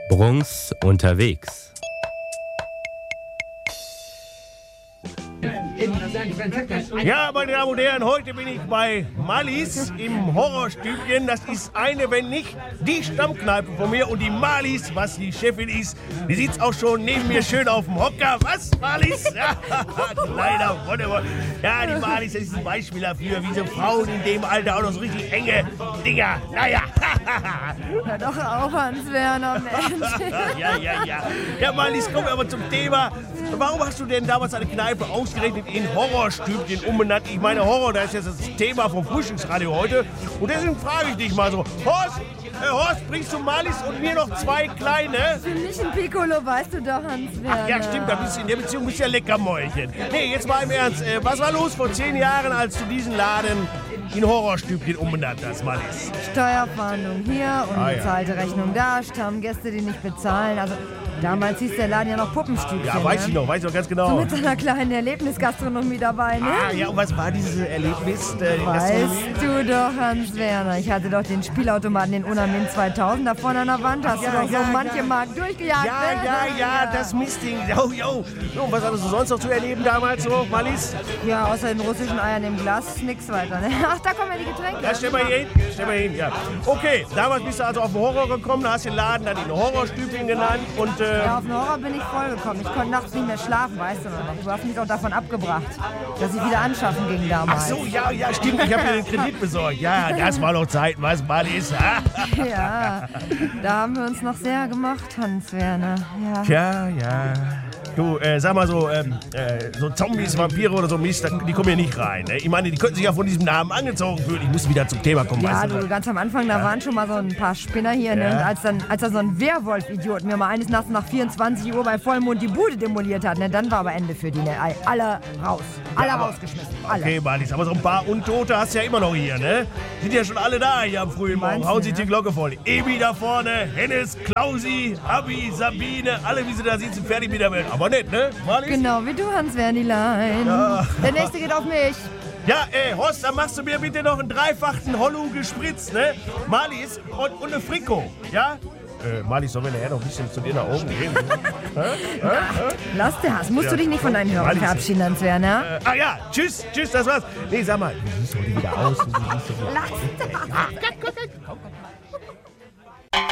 Bruns unterwegs. Ja, meine Damen und Herren, heute bin ich bei Marlies im Horrorstübchen. Das ist eine, wenn nicht die Stammkneipe von mir. Und die Marlies, was die Chefin ist, die sitzt auch schon neben mir schön auf dem Hocker. Was, Marlies? Ja, kleiner Wonnewoll. Ja, die Marlies, das ist ein Beispiel dafür, wie so Frauen in dem Alter auch noch so richtig enge Dinger. Naja. Hör doch auf, Hans-Werner, Mensch. Ja. Ja, Marlies, kommen wir aber zum Thema. Warum hast du denn damals eine Kneipe ausgerechnet in Horrorstübchen umbenannt? Ich meine, Horror, das ist jetzt das Thema vom Frühstücksradio heute. Und deswegen frage ich dich mal so, Horst, bringst du Marlies und mir noch zwei kleine? Für mich ein Piccolo, weißt du doch, Hans-Werner. Ach ja, stimmt, da bist du in der Beziehung bist du ja Leckermäulchen. Nee, jetzt mal im Ernst, was war los vor 10 Jahren, als du diesen Laden in Horrorstübchen umbenannt hast, Marlies? Steuerfahndung hier, unbezahlte Rechnung da, Stammgäste, die nicht bezahlen. Also damals hieß der Laden ja noch Puppenstübchen. Ja, weiß ich noch ganz genau. So mit so einer kleinen Erlebnisgastronomie dabei, ne? Ah, ja, und was war dieses Erlebnis? Weißt du doch, Hans-Werner, ich hatte doch den Spielautomaten, den Unamin 2000, da vorne an der Wand. Hast du doch so manche Markt durchgejagt, ne? Ja, das Mistding. Jo. Und was hattest du sonst noch zu erleben damals so, Marlies? Ja, außer den russischen Eiern im Glas, nix weiter, ne? Ach, da kommen ja die Getränke. Ja, stell mal hin, ja. Okay, damals bist du also auf den Horror gekommen, hast den Laden dann in Horrorstübchen genannt und... Ja, auf den Horror bin ich vollgekommen. Ich konnte nachts nicht mehr schlafen, weißt du noch. Du hast mich auch davon abgebracht, dass ich wieder anschaffen ging damals. Ach so, ja, stimmt. Ich habe dir den Kredit besorgt. Ja, das war noch Zeiten, was mal ist. Ja, da haben wir uns noch sehr gemacht, Hans-Werner. Ja. Du, sag mal so, so Zombies, Vampire oder so Mist, die kommen hier nicht rein. Ne? Ich meine, die könnten sich ja von diesem Namen angezogen fühlen. Ich muss wieder zum Thema kommen. Ja, weißt du, ganz am Anfang, da waren schon mal so ein paar Spinner hier. Ne? Und als da so ein Werwolf-Idiot mir mal eines Nachts nach 24 Uhr bei Vollmond die Bude demoliert hat, ne? Dann war aber Ende für die. Ne? Alle raus. Alle rausgeschmissen. Alle. Okay, Marlies, aber so ein paar Untote hast du ja immer noch hier, ne? Sind ja schon alle da hier am frühen Morgen. Hauen sich die Glocke voll. Ebi da vorne, Hennes, Klausi, Abi, Sabine, alle wie sie da sitzen, fertig mit der Welt. Aber nett, ne, Marlies? Genau, wie du, Hans-Wernilein. Ja. Der nächste geht auf mich. Ja, Horst, dann machst du mir bitte noch einen dreifachen Hollow gespritzt, ne? Marlies und eine Frikot, ja? Marlies, sollen wir nachher noch ein bisschen zu dir nach oben gehen? Lass der Hass. Musst du dich nicht von deinen Hörern verabschieden, Hans-Werner? Ja, tschüss, das war's. Nee, sag mal, wie siehst du heute wieder aus? Lass der Hass.